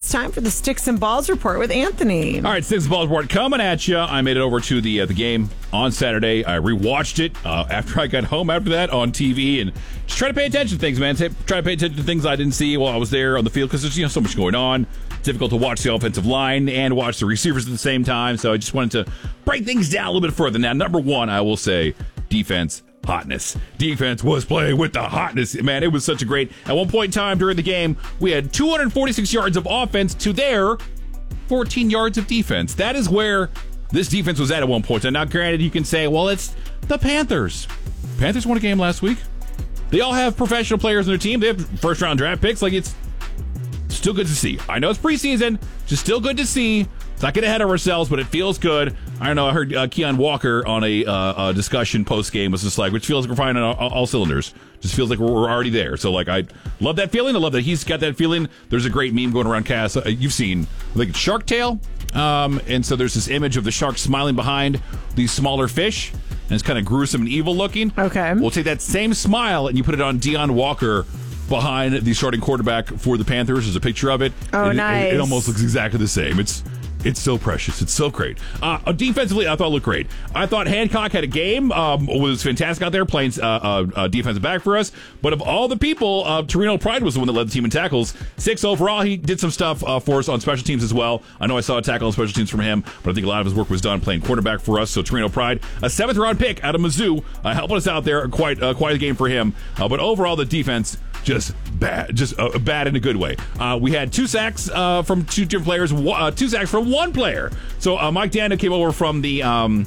it's time for the Sticks and Balls Report with Anthony. All right, Sticks and Balls Report coming at you. I made it over to the game on Saturday. I rewatched it after I got home after that on TV and just try to pay attention to things, man. Try to pay attention to things I didn't see while I was there on the field because there's so much going on. It's difficult to watch the offensive line and watch the receivers at the same time, so I just wanted to break things down a little bit further. Now, number one, I will say defense. Hotness. Defense was playing with the hotness. Man, it was such a great... At one point in time during the game, we had 246 yards of offense to their 14 yards of defense. That is where this defense was at one point. And now, granted, you can say, well, it's the Panthers. Panthers won a game last week. They all have professional players on their team. They have first-round draft picks. Like, it's still good to see. I know it's preseason. Just still good to see. Let's not get ahead of ourselves, but it feels good. I don't know. I heard Keon Walker on a discussion post-game was just like, which feels like we're firing on all cylinders. Just feels like we're already there. So, like, I love that feeling. I love that he's got that feeling. There's a great meme going around, Cass. You've seen, like, Shark Tale. And so there's this image of the shark smiling behind these smaller fish. And it's kind of gruesome and evil looking. Okay. We'll take that same smile and you put it on Deion Walker behind the starting quarterback for the Panthers. There's a picture of it. Oh, nice. It almost looks exactly the same. It's so precious. It's so great. Defensively, I thought it looked great. I thought Hancock had a game. Was fantastic out there playing defensive back for us. But of all the people, Torino Pride was the one that led the team in tackles. 6 overall. He did some stuff for us on special teams as well. I know I saw a tackle on special teams from him, but I think a lot of his work was done playing quarterback for us. So Torino Pride, a 7th-round pick out of Mizzou, helping us out there. Quite a game for him. But overall, the defense just bad, bad in a good way. We had 2 sacks from 2 different players, 2 sacks from 1 player. So Mike Danda came over from the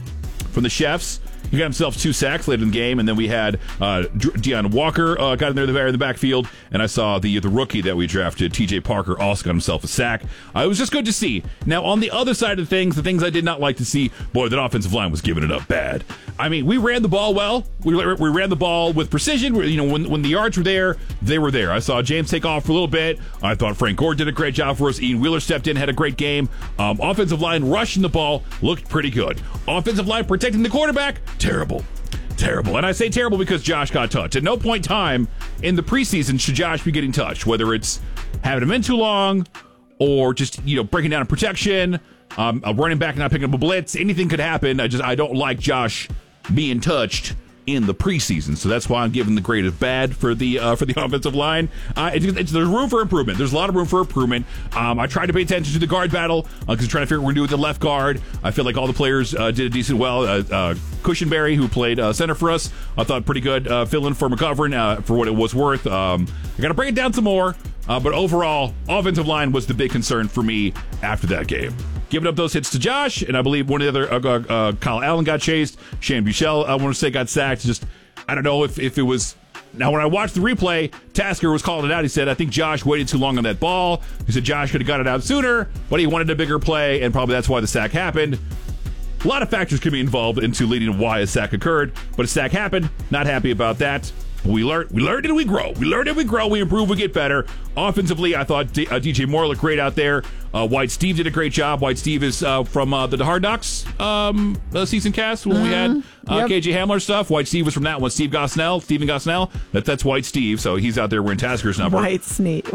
Chefs. He got himself 2 sacks later in the game, and then we had Deion Walker got in there in the backfield, and I saw the rookie that we drafted, T.J. Parker, also got himself a sack. It was just good to see. Now, on the other side of things, the things I did not like to see, boy, that offensive line was giving it up bad. I mean, we ran the ball well. We ran the ball with precision. When the yards were there, they were there. I saw James take off for a little bit. I thought Frank Gore did a great job for us. Ian Wheeler stepped in, had a great game. Offensive line rushing the ball looked pretty good. Offensive line protecting the quarterback, terrible. And I say terrible because Josh got touched. At no point in time in the preseason should Josh be getting touched, whether it's having him in too long or just breaking down a protection, running back and not picking up a blitz. Anything could happen. I don't like Josh being touched in the preseason, so that's why I'm giving the grade of bad for the offensive line. There's room for improvement. There's a lot of room for improvement. I tried to pay attention to the guard battle because I'm trying to figure out what we're going to do with the left guard. I feel like all the players did a decent well. Cushenberry, who played center for us, I thought pretty good fill-in for McGovern for what it was worth. I got to break it down some more, but overall, offensive line was the big concern for me after that game. Giving up those hits to Josh, and I believe one of the other, Kyle Allen got chased. Shane Buechele, I want to say, got sacked. Just, I don't know if it was... Now, when I watched the replay, Tasker was calling it out. He said, I think Josh waited too long on that ball. He said Josh could have got it out sooner, but he wanted a bigger play, and probably that's why the sack happened. A lot of factors can be involved into leading to why a sack occurred, but a sack happened. Not happy about that. We learned and we grow. We improve, we get better. Offensively, I thought DJ Moore looked great out there. White Steve did a great job. White Steve is from the Hard Knocks season cast when we had KJ Hamler stuff. White Steve was from that one. Steven Gosnell. That's White Steve, so he's out there wearing Tasker's number. White Steve.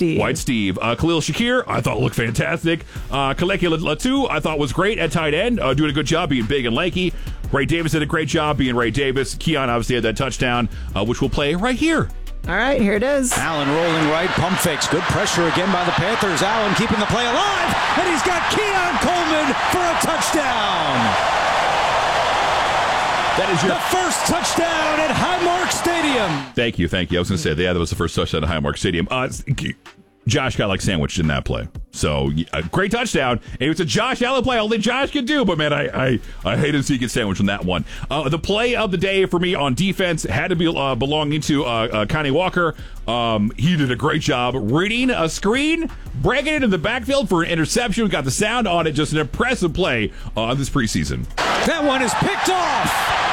Khalil Shakir, I thought looked fantastic. Kaleki Latu, I thought was great at tight end, doing a good job being big and lanky. Ray Davis did a great job being Ray Davis. Keon obviously had that touchdown, which we'll play right here. All right, here it is. Allen rolling right, pump fakes. Good pressure again by the Panthers. Allen keeping the play alive, and he's got Keon Coleman for a touchdown. That is the first touchdown at Highmark Stadium. Thank you. I was going to say, that was the first touchdown at Highmark Stadium. Josh got like sandwiched in that play. So, a great touchdown. It was a Josh Allen play. Only Josh could do. But, man, I hated to see he get sandwiched on that one. The play of the day for me on defense had to be belonging to Connie Walker. He did a great job reading a screen, breaking it in the backfield for an interception. We got the sound on it. Just an impressive play on this preseason. That one is picked off.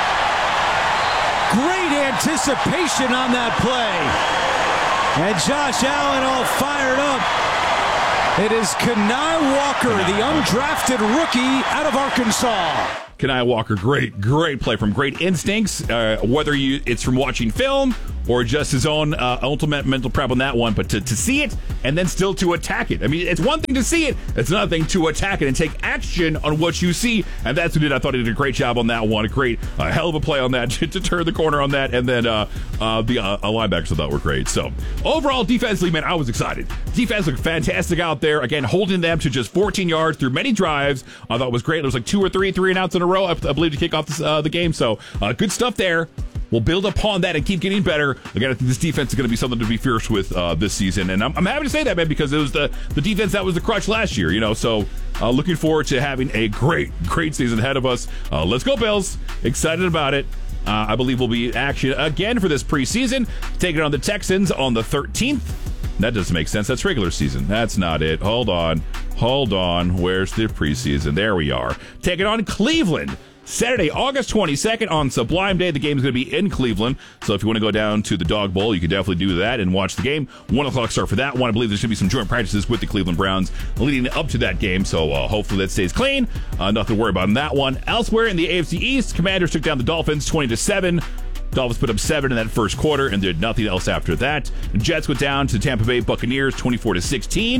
Great anticipation on that play. And Josh Allen all fired up. It is Kenai Walker, the undrafted rookie out of Arkansas. Kenai Walker, great play from great instincts. Whether it's from watching film or just his own ultimate mental prep on that one. But to see it and then still to attack it. I mean, it's one thing to see it. It's another thing to attack it and take action on what you see. And that's what he did. I thought he did a great job on that one. A hell of a play on that to turn the corner on that. And then the linebackers I thought were great. So overall, defensively, man, I was excited. Defense looked fantastic out there. Again, holding them to just 14 yards through many drives. I thought was great. It was like 2 or 3 and outs in a row, I believe, to kick off the game. So good stuff there. We'll build upon that and keep getting better. Again, I think this defense is going to be something to be fierce with this season. And I'm happy to say that, man, because it was the defense that was the crutch last year, So looking forward to having a great season ahead of us. Let's go, Bills. Excited about it. I believe we'll be in action again for this preseason. Taking on the Texans on the 13th. That doesn't make sense. That's regular season. That's not it. Hold on. Where's the preseason? There we are. Taking on Cleveland. Saturday, August 22nd on Sublime Day. The game is going to be in Cleveland. So if you want to go down to the Dog Bowl, you can definitely do that and watch the game. 1 o'clock start for that one. I believe there's going to be some joint practices with the Cleveland Browns leading up to that game. So hopefully that stays clean. Nothing to worry about on that one. Elsewhere in the AFC East, Commanders took down the Dolphins 20-7. Dolphins put up 7 in that first quarter and did nothing else after that. Jets went down to Tampa Bay Buccaneers 24-16.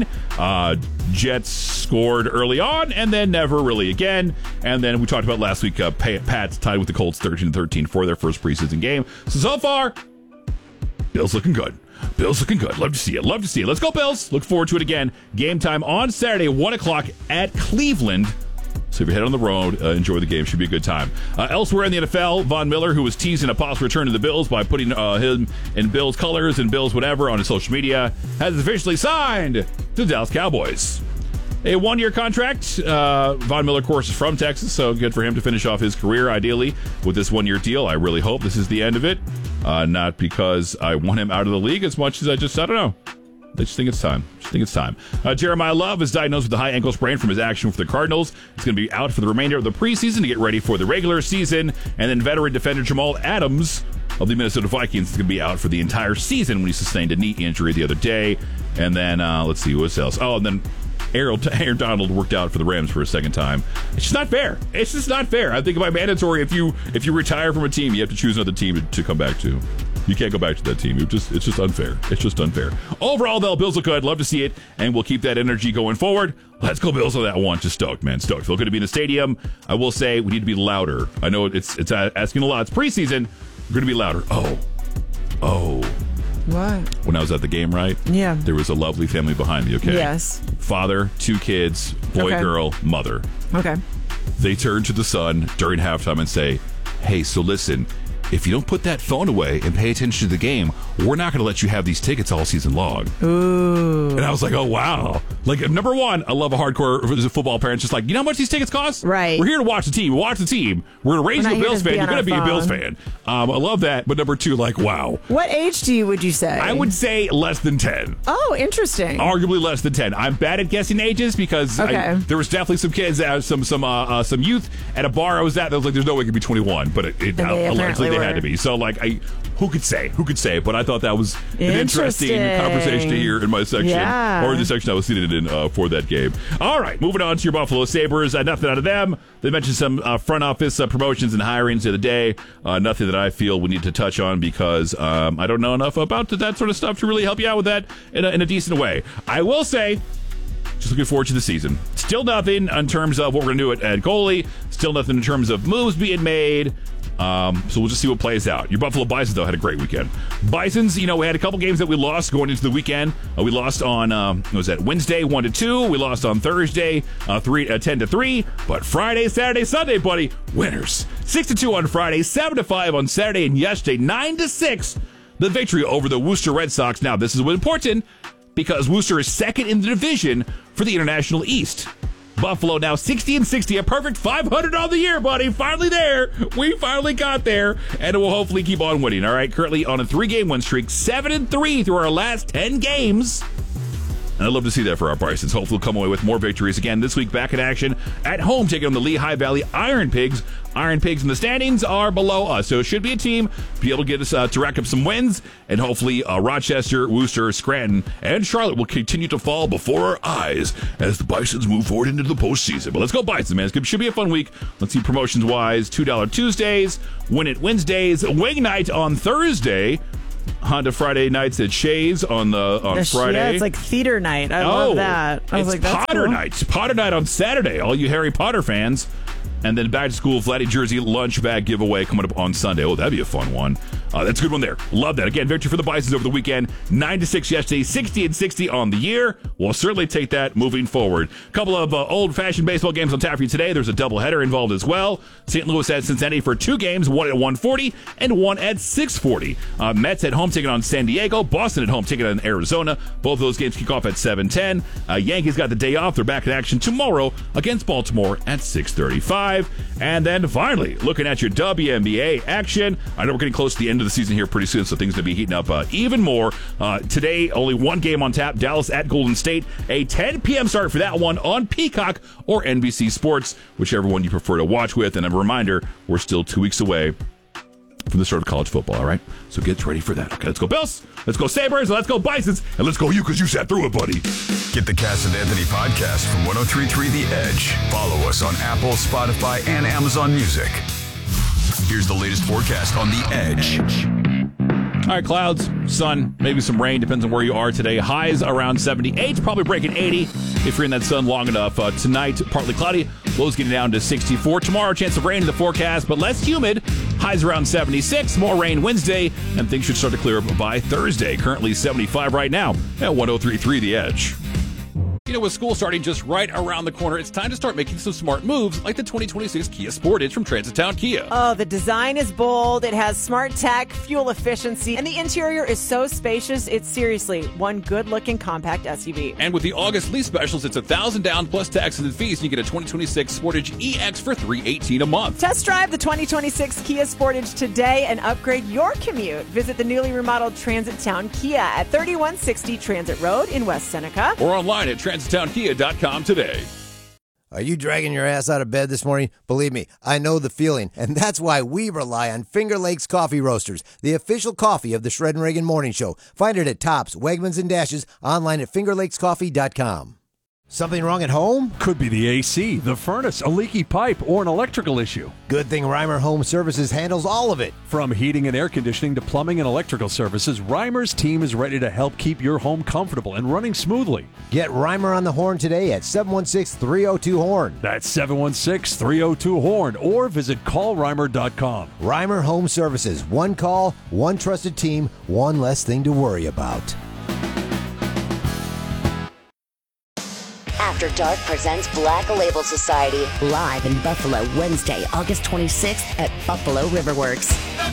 Jets scored early on and then never really again. And then we talked about last week, Pats tied with the Colts 13-13 for their first preseason game. So far, Bills looking good. Love to see it. Let's go, Bills. Look forward to it again. Game time on Saturday, 1 o'clock at Cleveland. So if you're heading on the road, enjoy the game. Should be a good time. Elsewhere in the NFL, Von Miller, who was teasing a possible return to the Bills by putting him in Bills colors and Bills whatever on his social media, has officially signed to the Dallas Cowboys. A 1-year contract. Von Miller, of course, is from Texas, so good for him to finish off his career, ideally, with this 1-year deal. I really hope this is the end of it. Not because I want him out of the league as much as I don't know. I just think it's time. Jeremiah Love is diagnosed with a high ankle sprain from his action for the Cardinals. He's going to be out for the remainder of the preseason to get ready for the regular season. And then veteran defender Jamal Adams of the Minnesota Vikings is going to be out for the entire season when he sustained a knee injury the other day. And then, let's see, what else? Oh, and then Aaron Donald worked out for the Rams for a second time. It's just not fair. I think by mandatory, if you retire from a team, you have to choose another team to come back to. You can't go back to that team. It's just unfair. Overall, though, Bills look good. Love to see it, and we'll keep that energy going forward. Let's go Bills on that one. Just stoked, man. Stoked. Feel good to be in the stadium. I will say we need to be louder. I know it's asking a lot. It's preseason. We're going to be louder. Oh. What? When I was at the game, right? Yeah. There was a lovely family behind me, okay? Yes. Father, 2 kids, boy, Okay. girl, mother. Okay. They turn to the son during halftime and say, hey, so listen, if you don't put that phone away and pay attention to the game, we're not going to let you have these tickets all season long. Ooh. And I was like, oh, wow. Like, number one, I love a hardcore football parent. Just like, you know how much these tickets cost? Right. We're here to watch the team. We're going to raise you a Bills fan. You're going to be a Bills fan. I love that. But number two, like, wow. What age would you say? I would say less than 10. Oh, interesting. Arguably less than 10. I'm bad at guessing ages because there was definitely some kids, some youth at a bar I was at that was like, there's no way it could be 21, but allegedly they had to be. So, like, who could say? But I thought that was an interesting conversation to hear in my section, or in the section I was seated in for that game. All right, moving on to your Buffalo Sabres. Nothing out of them. They mentioned some front office promotions and hirings the other day. Nothing that I feel we need to touch on because I don't know enough about that sort of stuff to really help you out with that in a decent way. I will say, just looking forward to the season. Still nothing in terms of what we're going to do at goalie. Still nothing in terms of moves being made. So we'll just see what plays out. Your Buffalo Bisons, though, had a great weekend. Bisons, we had a couple games that we lost going into the weekend. We lost on, Wednesday, 1-2. We lost on Thursday, 10-3. But Friday, Saturday, Sunday, buddy, winners. 6-2 on Friday, 7-5 on Saturday, and yesterday, 9-6, the victory over the Worcester Red Sox. Now, this is what's important because Worcester is second in the division for the International East. Buffalo now 60-60, a perfect 500 on the year, buddy. Finally there. We finally got there, and it will hopefully keep on winning. All right, currently on a 3-game win streak, 7-3 through our last 10 games. And I'd love to see that for our Bisons. Hopefully we'll come away with more victories again this week. Back in action at home, taking on the Lehigh Valley Iron Pigs. Iron Pigs in the standings are below us, so it should be a team to be able to get us to rack up some wins. And hopefully Rochester, Worcester, Scranton, and Charlotte will continue to fall before our eyes as the Bisons move forward into the postseason. But let's go Bisons, man. It should be a fun week. Let's see promotions-wise. $2 Tuesdays, Win It Wednesdays, Wing Night on Thursday, Honda Friday nights at Shays on Friday. Yeah, it's like theater night. I love that. I was it's like, that's Potter cool. night. Potter night on Saturday. All you Harry Potter fans. And then back to school Vladdy Jersey lunch bag giveaway coming up on Sunday. Oh, that'd be a fun one. That's a good one there. Love that. Again, victory for the Bisons over the weekend. 9-6 yesterday, 60-60 on the year. We'll certainly take that moving forward. A couple of old-fashioned baseball games on tap for you today. There's a doubleheader involved as well. St. Louis at Cincinnati for 2 games, one at 1:40 and one at 6:40. Mets at home taking on San Diego. Boston at home taking on Arizona. Both of those games kick off at 7:10. Yankees got the day off. They're back in action tomorrow against Baltimore at 6:35. And then finally, looking at your WNBA action. I know we're getting close to the end of the season here pretty soon, so things are going to be heating up even more. Today, only one game on tap, Dallas at Golden State. A 10 p.m. start for that one on Peacock or NBC Sports, whichever one you prefer to watch with. And a reminder, we're still 2 weeks away from the start of college football, all right? So get ready for that. Okay, let's go Bills, let's go Sabres, let's go Bisons, and let's go you because you sat through it, buddy. Get the Cass and Anthony podcast from 103.3 The Edge. Follow us on Apple, Spotify, and Amazon Music. Here's the latest forecast on The Edge. All right, clouds, sun, maybe some rain, depends on where you are today. Highs around 78, probably breaking 80 if you're in that sun long enough. Tonight, partly cloudy, lows getting down to 64. Tomorrow, chance of rain in the forecast, but less humid. Highs around 76, more rain Wednesday, and things should start to clear up by Thursday. Currently 75 right now at 103.3 The Edge. You know, with school starting just right around the corner, it's time to start making some smart moves like the 2026 Kia Sportage from Transit Town Kia. Oh, the design is bold, it has smart tech, fuel efficiency, and the interior is so spacious, it's seriously one good-looking compact SUV. And with the August lease specials, it's $1,000 down plus taxes and fees, and you get a 2026 Sportage EX for $318 a month. Test drive the 2026 Kia Sportage today and upgrade your commute. Visit the newly remodeled Transit Town Kia at 3160 Transit Road in West Seneca. Or online at transitownkia.com today. Are you dragging your ass out of bed this morning? Believe me, I know the feeling, and that's why we rely on Finger Lakes Coffee Roasters, the official coffee of the Shred and Reagan Morning Show. Find it at Tops, Wegmans, and Dashes, online at fingerlakescoffee.com. Something wrong at home? Could be the AC, the furnace, a leaky pipe, or an electrical issue. Good thing Reimer Home Services handles all of it. From heating and air conditioning to plumbing and electrical services, Reimer's team is ready to help keep your home comfortable and running smoothly. Get Reimer on the horn today at 716-302-HORN. That's 716-302-HORN, or visit callreimer.com. Reimer Home Services. One call, one trusted team, one less thing to worry about. After Dark presents Black Label Society live in Buffalo Wednesday, August 26th at Buffalo Riverworks.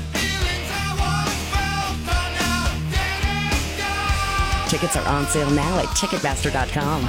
Tickets are on sale now at Ticketmaster.com.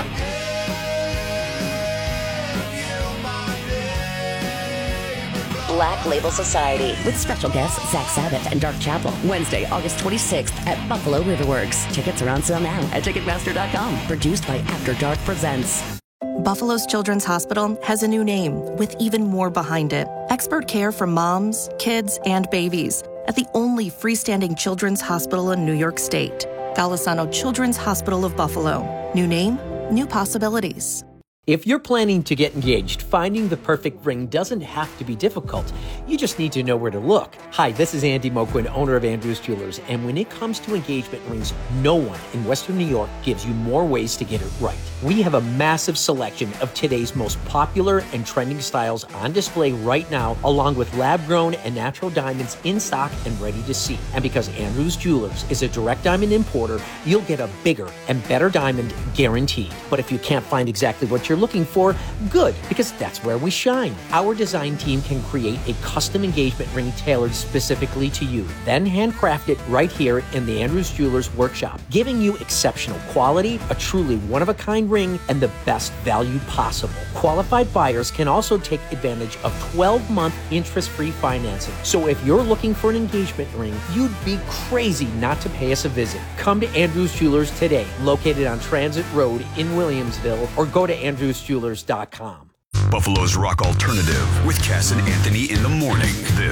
Black Label Society with special guests Zach Sabbath and Dark Chapel. Wednesday, August 26th at Buffalo Riverworks. Tickets are on sale now at Ticketmaster.com. Produced by After Dark Presents. Buffalo's Children's Hospital has a new name with even more behind it. Expert care for moms, kids, and babies at the only freestanding children's hospital in New York State. Golisano Children's Hospital of Buffalo. New name, new possibilities. If you're planning to get engaged, finding the perfect ring doesn't have to be difficult. You just need to know where to look. Hi, this is Andy Moquin, owner of Andrews Jewelers, and when it comes to engagement rings, no one in Western New York gives you more ways to get it right. We have a massive selection of today's most popular and trending styles on display right now, along with lab-grown and natural diamonds in stock and ready to see. And because Andrews Jewelers is a direct diamond importer, you'll get a bigger and better diamond guaranteed. But if you can't find exactly what you're looking for, good, because that's where we shine. Our design team can create a custom engagement ring tailored specifically to you, then handcraft it right here in the Andrews Jewelers workshop, giving you exceptional quality, a truly one-of-a-kind ring, and the best value possible. Qualified buyers can also take advantage of 12-month interest-free financing. So if you're looking for an engagement ring, you'd be crazy not to pay us a visit. Come to Andrews Jewelers today, located on Transit Road in Williamsville, or go to andrewsjewelers.com. Buffalo's rock alternative with Cass and Anthony in the morning. This